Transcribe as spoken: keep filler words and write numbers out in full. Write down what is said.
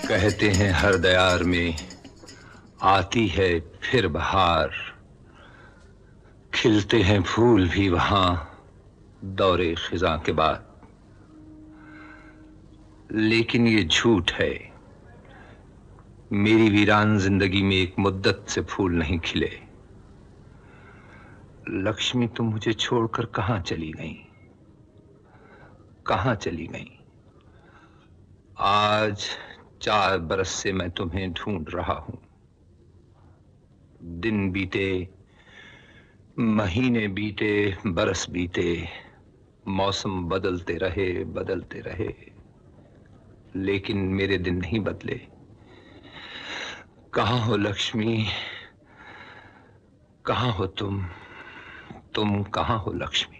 कहते हैं हर दयार में आती है फिर बहार, खिलते हैं फूल भी वहां दौरे खिज़ां के बाद। लेकिन ये झूठ है, मेरी वीरान जिंदगी में एक मुद्दत से फूल नहीं खिले। लक्ष्मी, तुम मुझे छोड़कर कहां चली गई, कहां चली गई? आज चार बरस से मैं तुम्हें ढूंढ रहा हूं। दिन बीते, महीने बीते, बरस बीते, मौसम बदलते रहे बदलते रहे, लेकिन मेरे दिन नहीं बदले। कहां हो लक्ष्मी, कहां हो तुम तुम कहां हो लक्ष्मी?